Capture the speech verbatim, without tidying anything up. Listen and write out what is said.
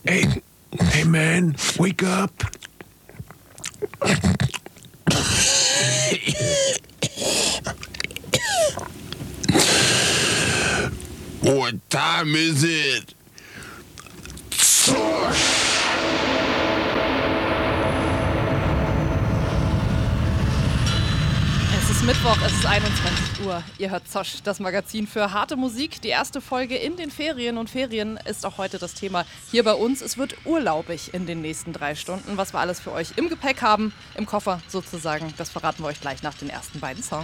Hey, hey man, wake up. What time is it? Es ist Mittwoch, es ist einundzwanzig Uhr. Ihr hört Zosch, das Magazin für harte Musik. Die erste Folge in den Ferien und Ferien ist auch heute das Thema hier bei uns. Es wird urlaubig in den nächsten drei Stunden. Was wir alles für euch im Gepäck haben, im Koffer sozusagen, das verraten wir euch gleich nach den ersten beiden Songs.